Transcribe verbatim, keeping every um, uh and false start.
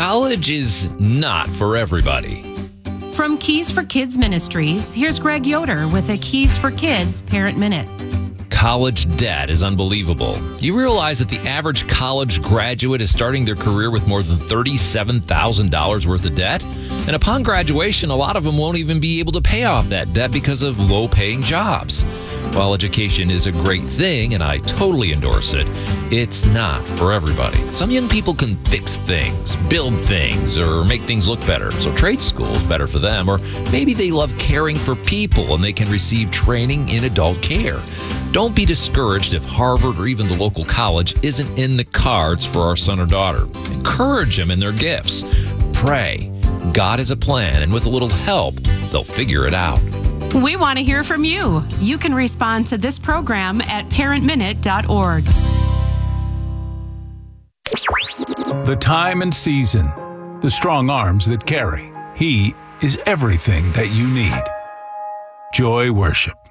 College is not for everybody. From Keys for Kids Ministries, here's Greg Yoder with a Keys for Kids Parent Minute. College debt is unbelievable. You realize that the average college graduate is starting their career with more than thirty-seven thousand dollars worth of debt? And upon graduation, a lot of them won't even be able to pay off that debt because of low-paying jobs. While education is a great thing, and I totally endorse it, it's not for everybody. Some young people can fix things, build things, or make things look better. So trade school is better for them. Or maybe they love caring for people and they can receive training in adult care. Don't be discouraged if Harvard or even the local college isn't in the cards for our son or daughter. Encourage them in their gifts. Pray. God has a plan, and with a little help, they'll figure it out. We want to hear from you. You can respond to this program at parent minute dot org. The time and season, the strong arms that carry. He is everything that you need. Joy Worship.